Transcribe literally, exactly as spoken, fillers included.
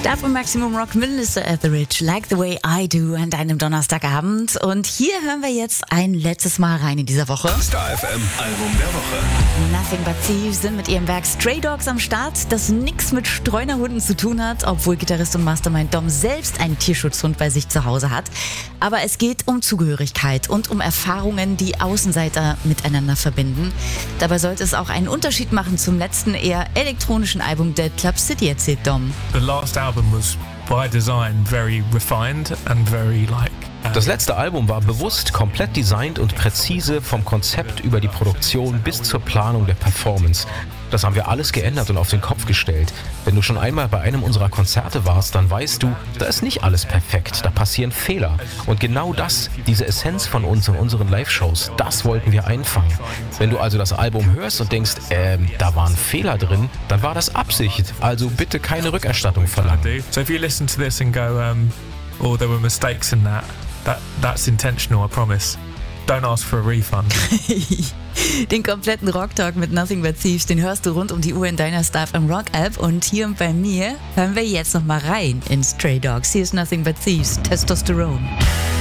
Staff und Maximum Rock mit Melissa Etheridge, Like the Way I Do an einem Donnerstagabend. Und hier hören wir jetzt ein letztes Mal rein in dieser Woche. Star F M Album der Woche. Nothing But Thieves sind mit ihrem Werk Stray Dogs am Start, das nichts mit Streunerhunden zu tun hat, obwohl Gitarrist und Mastermind Dom selbst einen Tierschutzhund bei sich zu Hause hat. Aber es geht um Zugehörigkeit und um Erfahrungen, die Außenseiter miteinander verbinden. Dabei sollte es auch einen Unterschied machen zum letzten eher elektronischen Album Dead Club City, erzählt Dom. The last album was by design very refined and very like Das letzte Album war bewusst, komplett designt und präzise vom Konzept über die Produktion bis zur Planung der Performance. Das haben wir alles geändert und auf den Kopf gestellt. Wenn du schon einmal bei einem unserer Konzerte warst, dann weißt du, da ist nicht alles perfekt, da passieren Fehler. Und genau das, diese Essenz von uns und unseren Live-Shows, das wollten wir einfangen. Wenn du also das Album hörst und denkst, ähm, da waren Fehler drin, dann war das Absicht. Also bitte keine Rückerstattung verlangen. So if you listen to this and go, um, oh, there were mistakes in that, that that's intentional, I promise. Don't ask for a refund. Den kompletten Rock-Talk mit Nothing But Thieves, den hörst du rund um die Uhr in deiner Star F M Rock-App. Und hier bei mir hören wir jetzt noch mal rein in Stray Dogs. Hier ist Nothing But Thieves, Testosterone.